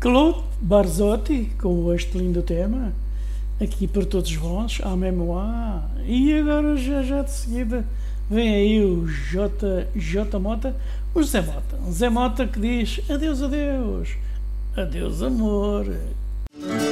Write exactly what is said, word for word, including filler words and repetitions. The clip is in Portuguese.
Claude Barzotti, com este lindo tema, aqui para todos vós, à memoir. E agora, já já de seguida, vem aí o J, J Mota, o Zé Mota. O Zé Mota que diz adeus, adeus, adeus amor.